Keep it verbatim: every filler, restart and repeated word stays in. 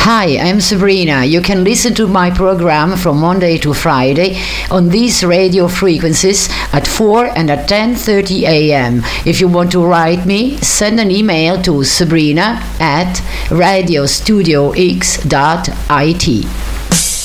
Hi, I'm Sabrina. You can listen to my program from Monday to Friday on these radio frequencies at four and at ten thirty a.m. If you want to write me, send an email to sabrina at radiostudiox dot it.